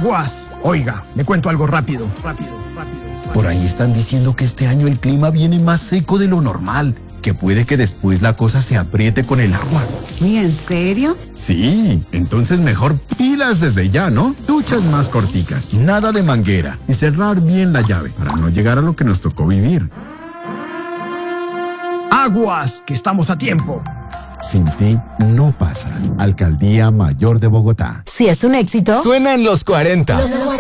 Aguas. Oiga, le cuento algo rápido. Por ahí están diciendo que este año el clima viene más seco de lo normal, que puede que después la cosa se apriete con el agua. ¿Y en serio? Sí, entonces mejor pilas desde ya, ¿no? Duchas más corticas, nada de manguera y cerrar bien la llave para no llegar a lo que nos tocó vivir. Aguas, que estamos a tiempo. Sin ti no pasa. Alcaldía Mayor de Bogotá. Si es un éxito, Suena en los 40.